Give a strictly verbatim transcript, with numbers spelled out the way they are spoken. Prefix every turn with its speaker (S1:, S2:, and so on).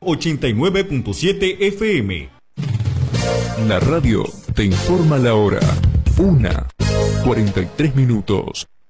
S1: ochenta y nueve punto siete F M.
S2: La radio te informa la hora. Una, cuarenta y tres minutos.